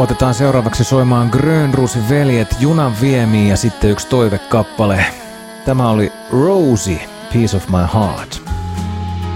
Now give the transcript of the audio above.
Otetaan seuraavaksi soimaan Grönruusin veljet Junan viemiin ja sitten yksi toivekappale. Tämä oli Rosie, Piece of My Heart.